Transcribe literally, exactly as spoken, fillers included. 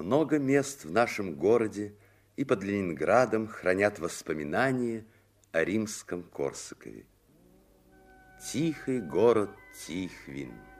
Много мест в нашем городе и под Ленинградом хранят воспоминания о римском Корсакове. Тихий город Тихвин.